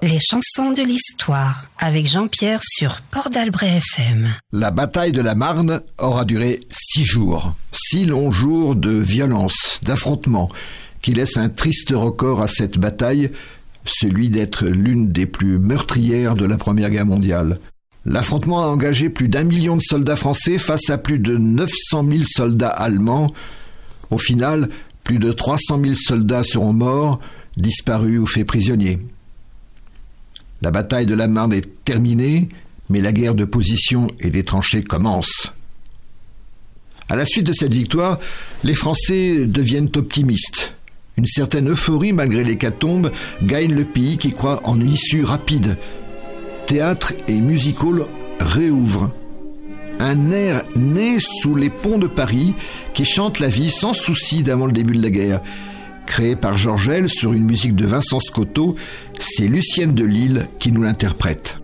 Les chansons de l'histoire avec Jean-Pierre sur Port d'Albret FM. La bataille de la Marne aura duré 6 jours. 6 longs jours de violence, d'affrontements, qui laissent un triste record à cette bataille, celui d'être l'une des plus meurtrières de la Première Guerre mondiale. L'affrontement a engagé plus d'1 million de soldats français face à plus de 900 000 soldats allemands. Au final, plus de 300 000 soldats seront morts, disparus ou faits prisonniers. La bataille de la Marne est terminée, mais la guerre de position et des tranchées commence. À la suite de cette victoire, les Français deviennent optimistes. Une certaine euphorie, malgré l'hécatombe, gagne le pays qui croit en une issue rapide. Théâtre et music-hall réouvrent. Un air naît sous les ponts de Paris qui chante la vie sans souci d'avant le début de la guerre. Créé par Georgel sur une musique de Vincent Scotto, c'est Lucienne de Lille qui nous l'interprète.